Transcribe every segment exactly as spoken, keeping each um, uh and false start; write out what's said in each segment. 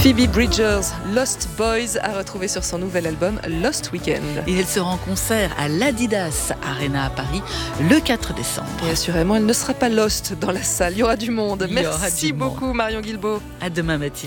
Phoebe Bridgers, Lost Boys, a retrouvé sur son nouvel album Lost Weekend. Et elle sera en concert à l'Adidas Arena à Paris le quatre décembre. Et assurément, elle ne sera pas lost dans la salle. Il y aura du monde. Il y aura Merci du beaucoup, monde. Marion Guilbault. À demain, Mathilde.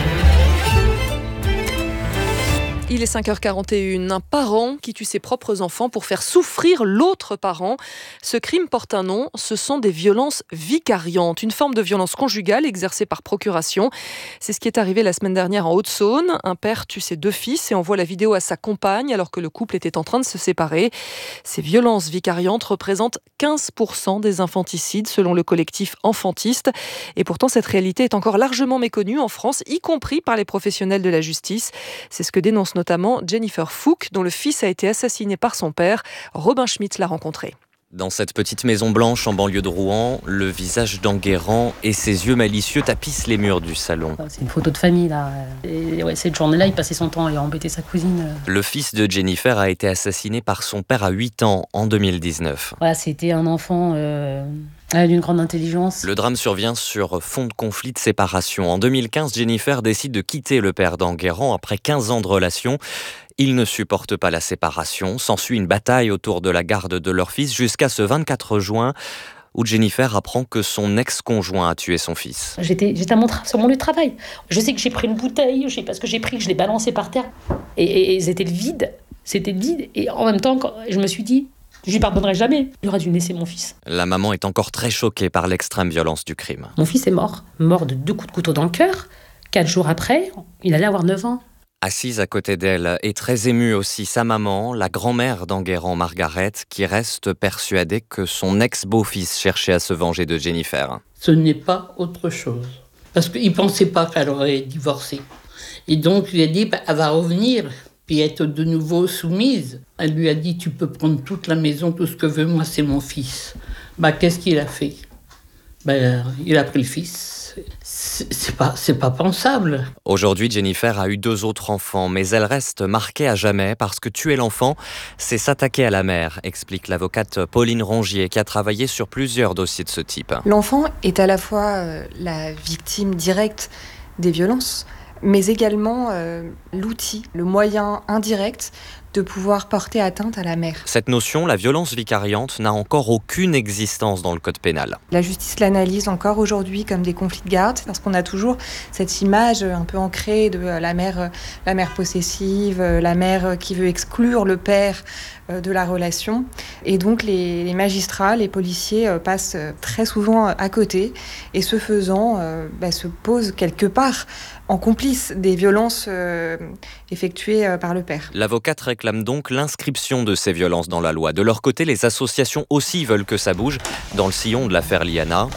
Il est cinq heures quarante et une. Un parent qui tue ses propres enfants pour faire souffrir l'autre parent. Ce crime porte un nom, ce sont des violences vicariantes, une forme de violence conjugale exercée par procuration. C'est ce qui est arrivé la semaine dernière en Haute-Saône. Un père tue ses deux fils et envoie la vidéo à sa compagne alors que le couple était en train de se séparer. Ces violences vicariantes représentent quinze pour cent des infanticides selon le collectif Enfantiste. Et pourtant, cette réalité est encore largement méconnue en France, y compris par les professionnels de la justice. C'est ce que dénonce notamment Jennifer Fouque, dont le fils a été assassiné par son père. Robin Schmitt l'a rencontré. Dans cette petite maison blanche en banlieue de Rouen, le visage d'Enguerrand et ses yeux malicieux tapissent les murs du salon. C'est une photo de famille là. Et ouais, cette journée-là, il passait son temps à embêter sa cousine. Le fils de Jennifer a été assassiné par son père à huit ans en deux mille dix-neuf. Voilà, c'était un enfant euh, d'une grande intelligence. Le drame survient sur fond de conflit de séparation. En deux mille quinze, Jennifer décide de quitter le père d'Enguerrand après quinze ans de relation. Ils ne supportent pas la séparation. S'ensuit une bataille autour de la garde de leur fils jusqu'à ce vingt-quatre juin où Jennifer apprend que son ex-conjoint a tué son fils. J'étais, j'étais à mon tra- sur mon lieu de travail. Je sais que j'ai pris une bouteille, je sais pas ce que j'ai pris, que je l'ai balancée par terre. Et, et, et c'était le vide. C'était le vide. Et en même temps, quand, je me suis dit, je lui pardonnerai jamais. Il aurait dû me laisser mon fils. La maman est encore très choquée par l'extrême violence du crime. Mon fils est mort. Mort de deux coups de couteau dans le cœur. Quatre jours après, il allait avoir neuf ans. Assise à côté d'elle et très émue aussi sa maman, la grand-mère d'Enguerrand, Margaret, qui reste persuadée que son ex-beau-fils cherchait à se venger de Jennifer. Ce n'est pas autre chose. Parce qu'il ne pensait pas qu'elle aurait divorcé. Et donc, il a dit, bah, elle va revenir, puis être de nouveau soumise. Elle lui a dit, tu peux prendre toute la maison, tout ce que veut, moi, c'est mon fils. Bah, qu'est-ce qu'il a fait ? Bah, il a pris le fils. C'est, c'est pas, c'est pas pensable. Aujourd'hui, Jennifer a eu deux autres enfants, mais elle reste marquée à jamais parce que tuer l'enfant, c'est s'attaquer à la mère, explique l'avocate Pauline Rongier, qui a travaillé sur plusieurs dossiers de ce type. L'enfant est à la fois euh, la victime directe des violences, mais également euh, l'outil, le moyen indirect de pouvoir porter atteinte à la mère. Cette notion, la violence vicariante, n'a encore aucune existence dans le code pénal. La justice l'analyse encore aujourd'hui comme des conflits de garde, parce qu'on a toujours cette image un peu ancrée de la mère, la mère possessive, la mère qui veut exclure le père de la relation. Et donc les, les magistrats, les policiers passent très souvent à côté et ce faisant, euh, bah, se posent quelque part en complice des violences euh, effectuées euh, par le père. L'avocate réclame donc l'inscription de ces violences dans la loi. De leur côté, les associations aussi veulent que ça bouge. Dans le sillon de l'affaire Liana,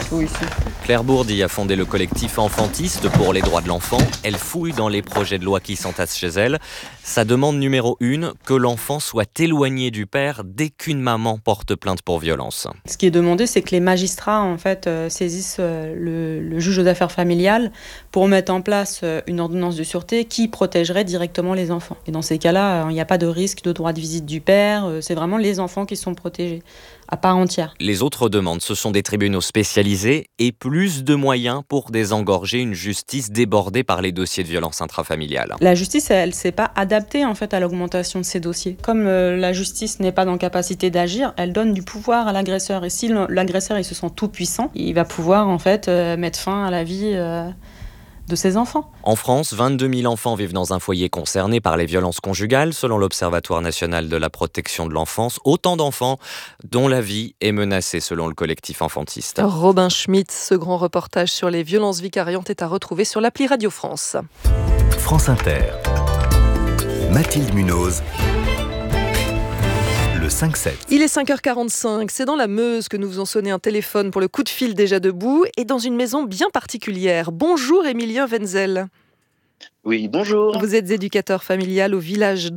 Claire Bourdi a fondé le collectif Enfantiste pour les droits de l'enfant. Elle fouille dans les projets de loi qui s'entassent chez elle. Sa demande numéro une, que l'enfant soit éloigné du père dès qu'une maman porte plainte pour violence. Ce qui est demandé, c'est que les magistrats en fait, euh, saisissent euh, le, le juge aux affaires familiales pour mettre en place euh, une ordonnance de sûreté qui protégerait directement les enfants. Et dans ces cas-là, il euh, n'y a pas de risque de droit de visite du père, euh, c'est vraiment les enfants qui sont protégés à part entière. Les autres demandes, ce sont des tribunaux spécialisés et plus de moyens pour désengorger une justice débordée par les dossiers de violence intrafamiliale. La justice, elle ne s'est pas adaptée en fait, à l'augmentation de ces dossiers. Comme euh, la justice n'est pas dans capacité d'agir, elle donne du pouvoir à l'agresseur. Et si l'agresseur il se sent tout puissant, il va pouvoir en fait, euh, mettre fin à la vie euh, de ses enfants. En France, vingt-deux mille enfants vivent dans un foyer concerné par les violences conjugales, selon l'Observatoire national de la protection de l'enfance. Autant d'enfants dont la vie est menacée, selon le collectif Enfantiste. Robin Schmitt, ce grand reportage sur les violences vicariantes est à retrouver sur l'appli Radio France. France Inter. Mathilde Munoz. Le cinq sept. Il est cinq heures quarante-cinq, c'est dans la Meuse que nous faisons sonner un téléphone pour le coup de fil déjà debout et dans une maison bien particulière. Bonjour Émilien Wenzel. Oui, bonjour. Vous êtes éducateur familial au village